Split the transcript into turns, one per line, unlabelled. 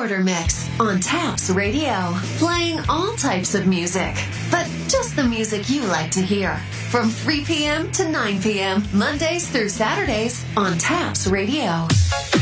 Starter Mix on Taps Radio. Playing all types of music, but just the music you like to hear. From 3 p.m. to 9 p.m., Mondays through Saturdays on Taps Radio.